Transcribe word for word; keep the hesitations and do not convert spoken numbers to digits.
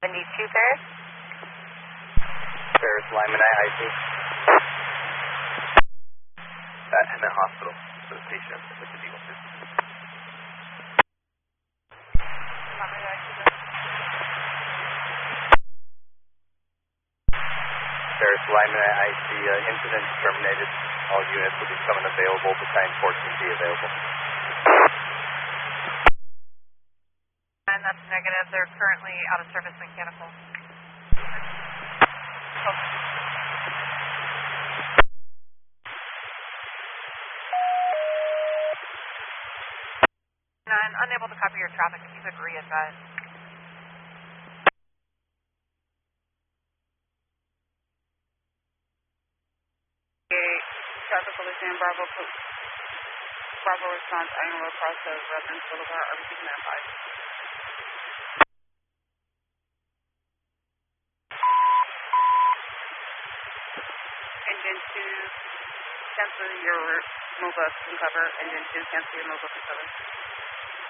seventy-two Ferris. Ferris, Lyman, I I C. At Hemet Hospital for the patient with the Beagle suit. Ferris, Lyman, I C. Uh, incident terminated. All units will be coming available. Battalion fourteen B available. And that's negative. They're currently out of service mechanical. I'm unable to copy your traffic. If you could re-advise. Traffic collision, Bravo, Bravo response, angle across the Residence Boulevard, are receiving that five. Engine two, cancel your mobile from cover. Engine two, cancel your mobile from cover.